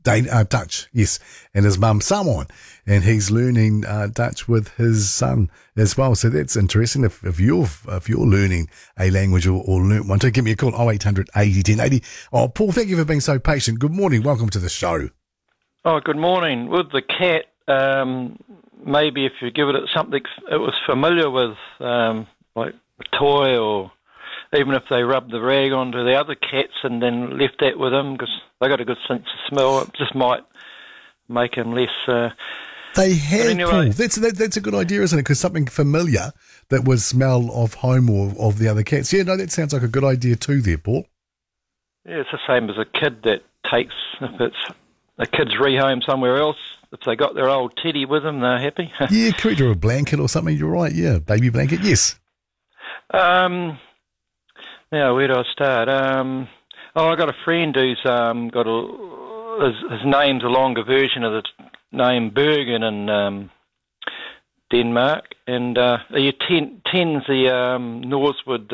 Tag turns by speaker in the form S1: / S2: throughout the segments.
S1: Dutch, yes, and his mum Samoan, and he's learning Dutch with his son as well. So that's interesting. If you're learning a language or learnt one, to give me a call 0800 80 10 80. Oh, Paul, thank you for being so patient. Good morning. Welcome to the show.
S2: Oh, good morning. With the cat, maybe if you give it something it was familiar with, like a toy, or even if they rubbed the rag onto the other cats and then left that with them, because they got a good sense of smell, it just might make them less...
S1: They have,
S2: anyway,
S1: Paul. That's a good idea, isn't it? Because something familiar that was smell of home or of the other cats. Yeah, no, that sounds like a good idea too there, Paul.
S2: Yeah, it's the same as a kid that takes, if it's a kid's rehome somewhere else, if they got their old teddy with them, they're happy.
S1: Yeah, correct, or a blanket or something. You're right, yeah. Baby blanket, yes.
S2: Now, where do I start? I got a friend who's got his name's a longer version of the name Bergen in Denmark, and he tends the Northwood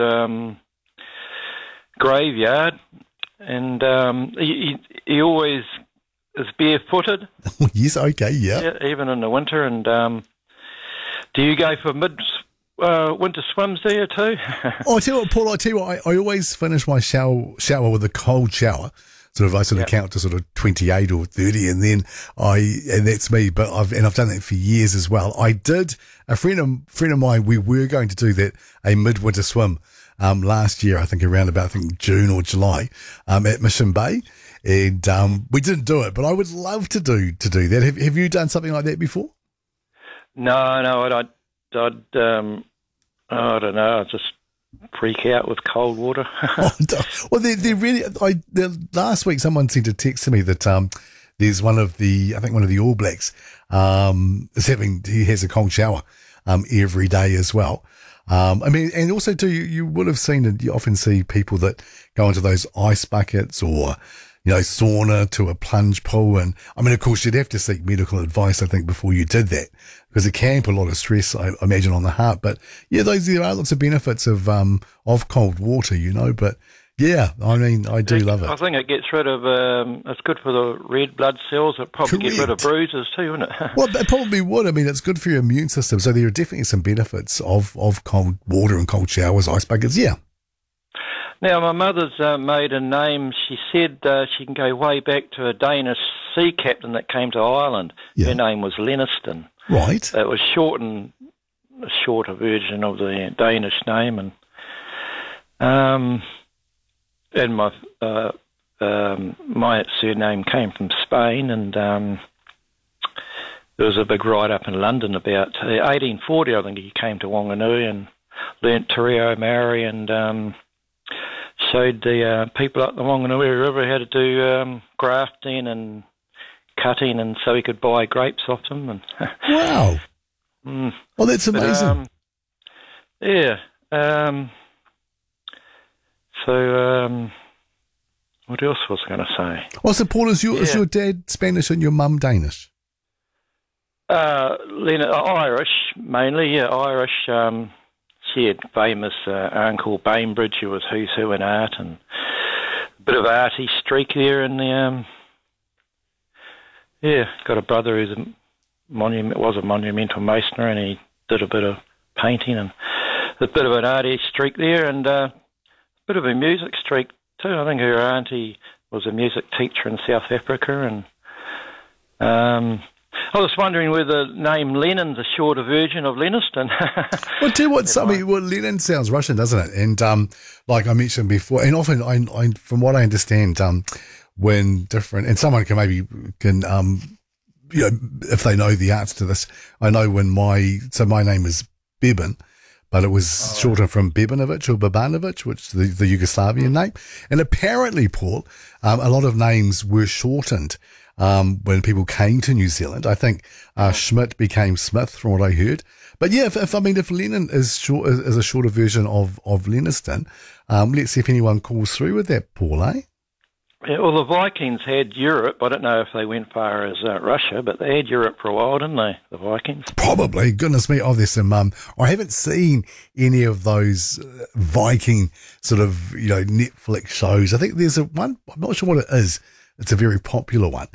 S2: graveyard, and he always is barefooted.
S1: Yes, okay, yeah.
S2: Even in the winter. And do you go for winter swims there too?
S1: Oh, I tell you what, I always finish my shower with a cold shower. I count to sort of 28 or 30, and then and that's me. But I've done that for years as well. I did, a friend of mine, we were going to do that, a midwinter swim, last year, I think around about, June or July, at Mission Bay. And, we didn't do it, but I would love to do that. Have you done something like that before?
S2: No, I don't. I don't know. I just freak out with cold water.
S1: Well, they're really. Last week, someone sent a text to me that there's one of the All Blacks he has a cold shower every day as well. And also too, you would have seen it. You often see people that go into those ice buckets or, sauna to a plunge pool. And of course, you'd have to seek medical advice, I think, before you did that, because it can put a lot of stress, I imagine, on the heart. But yeah, there are lots of benefits of cold water, But yeah, I do love it.
S2: I think it gets rid of, it's good for the red blood cells. It probably get rid of bruises too, wouldn't it?
S1: Well, it probably would. It's good for your immune system. So there are definitely some benefits of cold water and cold showers, ice buckets. Yeah.
S2: Now, my mother's maiden name, she said she can go way back to a Danish sea captain that came to Ireland. Yeah. Her name was Lenniston.
S1: Right.
S2: It was a shorter version of the Danish name. And my surname came from Spain, and there was a big write-up in London about 1840, I think he came to Wanganui and learnt Te Reo Maori and showed the people up the Wanganui River how to do grafting and cutting, and so he could buy grapes off them. And
S1: wow. Well, that's amazing.
S2: Yeah. What else was I going to say?
S1: Well, so Paul, is your dad Spanish and your mum Danish?
S2: Irish, mainly, yeah, Irish. She had famous Uncle Bainbridge, who was who's who in art, and a bit of arty streak there in the... got a brother who's a monumental masoner, and he did a bit of painting, and a bit of an arty streak there, and a bit of a music streak too. I think her auntie was a music teacher in South Africa, and I was wondering whether the name Lennon's a shorter version of Lenniston.
S1: Well, tell you what, Lennon sounds Russian, doesn't it? And like I mentioned before, and often, I from what I understand, when different, and someone can if they know the answer to this, I know when my name is Bebin, but it was shortened from Bebanovic or Babanovic, which is the Yugoslavian name. And apparently, Paul, a lot of names were shortened when people came to New Zealand. I think Schmidt became Smith, from what I heard. But yeah, if Lennon is a shorter version of Lenniston, let's see if anyone calls through with that, Paul, eh?
S2: Yeah, well, the Vikings had Europe. I don't know if they went far as Russia, but they had Europe for a while, didn't they, the Vikings?
S1: Probably. Goodness me. Oh, there's some... I haven't seen any of those Viking sort of, Netflix shows. I think there's one, I'm not sure what it is. It's a very popular one.